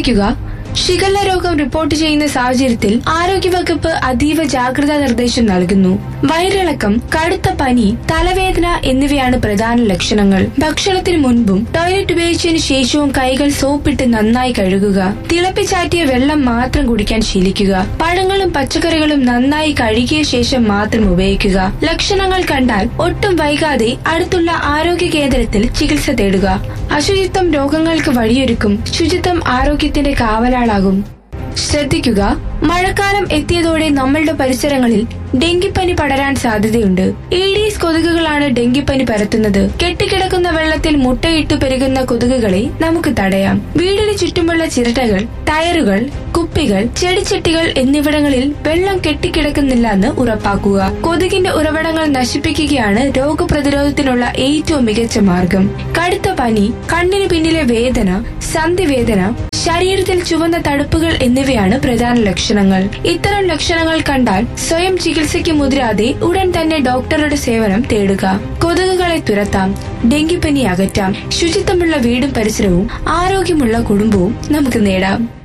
ശ്രദ്ധിക്കുക, ഷിഗല്ല രോഗം റിപ്പോർട്ട് ചെയ്യുന്ന സാഹചര്യത്തിൽ ആരോഗ്യവകുപ്പ് അതീവ ജാഗ്രതാ നിർദ്ദേശം നൽകുന്നു. വയറിളക്കം, കടുത്ത പനി, തലവേദന എന്നിവയാണ് പ്രധാന ലക്ഷണങ്ങൾ. ഭക്ഷണത്തിന് മുൻപും ടോയ്ലറ്റ് ഉപയോഗിച്ചതിനു ശേഷവും കൈകൾ സോപ്പിട്ട് നന്നായി കഴുകുക. തിളപ്പിച്ചാറ്റിയ വെള്ളം മാത്രം കുടിക്കാൻ ശീലിക്കുക. പഴങ്ങളും പച്ചക്കറികളും നന്നായി കഴുകിയ ശേഷം മാത്രം ഉപയോഗിക്കുക. ലക്ഷണങ്ങൾ കണ്ടാൽ ഒട്ടും വൈകാതെ അടുത്തുള്ള ആരോഗ്യ കേന്ദ്രത്തിൽ ചികിത്സ തേടുക. അശുചിത്വം രോഗങ്ങൾക്ക് വഴിയൊരുക്കും. ശുചിത്വം ആരോഗ്യത്തിന്റെ കാവലാളാകും. ശ്രദ്ധിക്കുക, മഴക്കാലം എത്തിയതോടെ നമ്മളുടെ പരിസരങ്ങളിൽ ഡെങ്കിപ്പനി പടരാൻ സാധ്യതയുണ്ട്. ഈഡീസ് കൊതുകുകളാണ് ഡെങ്കിപ്പനി പരത്തുന്നത്. കെട്ടിക്കിടക്കുന്ന വെള്ളത്തിൽ മുട്ടയിട്ടു പെരുകുന്ന കൊതുകുകളെ നമുക്ക് തടയാം. വീടിന് ചുറ്റുമുള്ള ചിരട്ടകൾ, ടയറുകൾ, കുപ്പികൾ, ചെടിച്ചട്ടികൾ എന്നിവിടങ്ങളിൽ വെള്ളം കെട്ടിക്കിടക്കുന്നില്ല എന്ന് ഉറപ്പാക്കുക. കൊതുകിന്റെ ഉറവിടങ്ങൾ നശിപ്പിക്കുകയാണ് രോഗപ്രതിരോധത്തിനുള്ള ഏറ്റവും മികച്ച മാർഗം. കടുത്ത പനി, കണ്ണിന് പിന്നിലെ വേദന, സന്ധിവേദന, ശരീരത്തിൽ ചുവന്ന തടുപ്പുകൾ എന്നിവയാണ് പ്രധാന ലക്ഷണങ്ങൾ. ഇത്തരം ലക്ഷണങ്ങൾ കണ്ടാൽ സ്വയം ചികിത്സയ്ക്ക് മുതിരാതെ ഉടൻ തന്നെ ഡോക്ടറുടെ സേവനം തേടുക. കൊതുകുകളെ തുരത്താം, ഡെങ്കിപ്പനി അകറ്റാം. ശുചിത്വമുള്ള വീടും പരിസരവും ആരോഗ്യമുള്ള കുടുംബവും നമുക്ക് നേടാം.